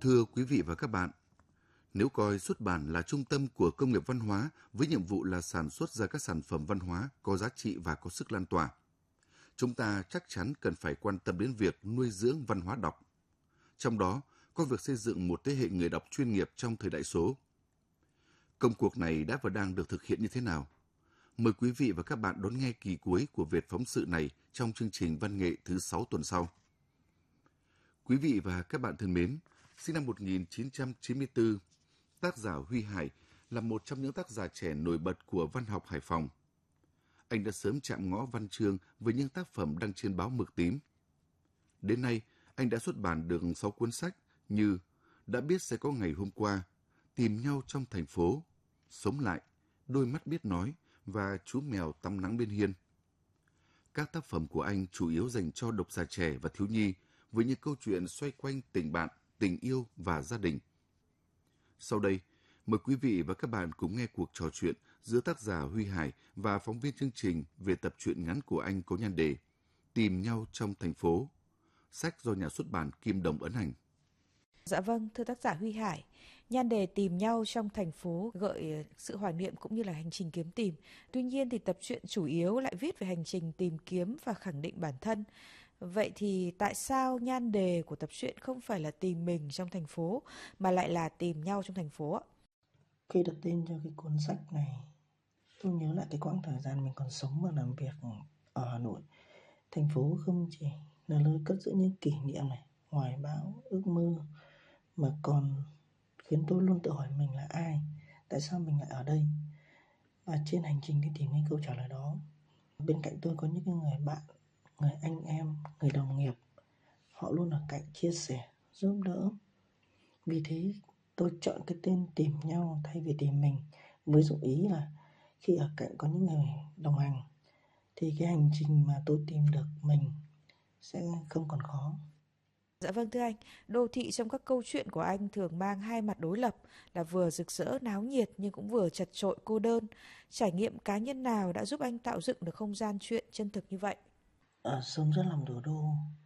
Thưa quý vị và các bạn, nếu coi xuất bản là trung tâm của công nghiệp văn hóa với nhiệm vụ là sản xuất ra các sản phẩm văn hóa có giá trị và có sức lan tỏa, chúng ta chắc chắn cần phải quan tâm đến việc nuôi dưỡng văn hóa đọc. Trong đó có việc xây dựng một thế hệ người đọc chuyên nghiệp trong thời đại số. Công cuộc này đã và đang được thực hiện như thế nào? Mời quý vị và các bạn đón nghe kỳ cuối của Việt phóng sự này trong chương trình văn nghệ thứ 6 tuần sau. Quý vị và các bạn thân mến, sinh năm 1994, tác giả Huy Hải là một trong những tác giả trẻ nổi bật của văn học Hải Phòng. Anh đã sớm chạm ngõ văn chương với những tác phẩm đăng trên báo Mực Tím. Đến nay, anh đã xuất bản được 6 cuốn sách như Đã biết sẽ có ngày hôm qua, Tìm nhau trong thành phố, Sống lại, Đôi mắt biết nói và Chú mèo tắm nắng bên hiên. Các tác phẩm của anh chủ yếu dành cho độc giả trẻ và thiếu nhi với những câu chuyện xoay quanh tình bạn, tình yêu và gia đình. Sau đây, mời quý vị và các bạn cùng nghe cuộc trò chuyện giữa tác giả Huy Hải và phóng viên chương trình về tập truyện ngắn của anh có nhan đề Tìm nhau trong thành phố, sách do nhà xuất bản Kim Đồng ấn hành. Dạ vâng, thưa tác giả Huy Hải, nhan đề Tìm nhau trong thành phố gợi sự hoài niệm cũng như là hành trình kiếm tìm. Tuy nhiên thì tập truyện chủ yếu lại viết về hành trình tìm kiếm và khẳng định bản thân. Vậy thì tại sao nhan đề của tập truyện không phải là tìm mình trong thành phố mà lại là tìm nhau trong thành phố ạ? Khi đặt tên cho cái cuốn sách này, tôi nhớ lại cái quãng thời gian mình còn sống và làm việc ở Hà Nội. Thành phố không chỉ là nơi cất giữ những kỷ niệm này, hoài bão, ước mơ, mà còn khiến tôi luôn tự hỏi mình là ai, tại sao mình lại ở đây. Và trên hành trình đi tìm những câu trả lời đó, bên cạnh tôi có những người bạn, người anh em, người đồng nghiệp. Họ luôn ở cạnh chia sẻ, giúp đỡ. Vì thế tôi chọn cái tên Tìm nhau thay vì tìm mình, với dụng ý là khi ở cạnh có những người đồng hành thì cái hành trình mà tôi tìm được mình sẽ không còn khó. Dạ vâng thưa anh, đô thị trong các câu chuyện của anh thường mang hai mặt đối lập là vừa rực rỡ náo nhiệt nhưng cũng vừa chật chội cô đơn. Trải nghiệm cá nhân nào đã giúp anh tạo dựng được không gian truyện chân thực như vậy? Sống rất lòng thủ đô,